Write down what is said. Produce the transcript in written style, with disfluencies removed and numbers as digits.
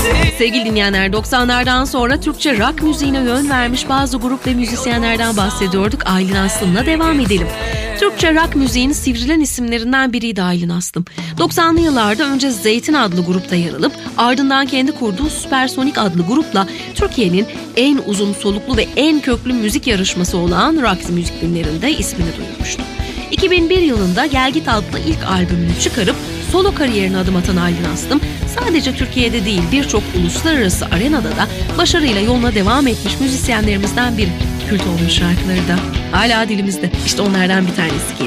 Sevgili dinleyenler, 90'lardan sonra Türkçe rock müziğine yön vermiş bazı grup ve müzisyenlerden bahsediyorduk. Aylin Aslım'la devam edelim. Türkçe rock müziğin sivrilen isimlerinden biriydi Aylin Aslım. 90'lı yıllarda önce Zeytin adlı grupta yer alıp ardından kendi kurduğu Süpersonik adlı grupla Türkiye'nin en uzun soluklu ve en köklü müzik yarışması olan Rock Müzik Günleri'nde ismini duyurmuştu. 2001 yılında Gelgit adlı ilk albümünü çıkarıp solo kariyerine adım atan Aylin Aslım, sadece Türkiye'de değil birçok uluslararası arenada da başarıyla yoluna devam etmiş müzisyenlerimizden biri. Kült olmuş şarkıları da hala dilimizde. İşte onlardan bir tanesi geliyor.